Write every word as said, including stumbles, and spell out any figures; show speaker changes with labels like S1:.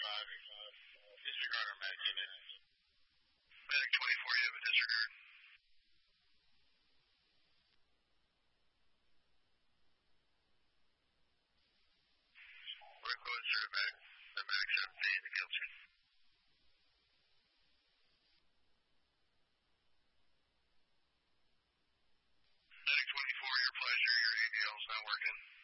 S1: Disregard our medic unit.
S2: Medic twenty-four, you have a disregard. We're going through the back. The medic seventeen, the kill chief. Medic twenty-four, your pleasure. Your A D L is not working.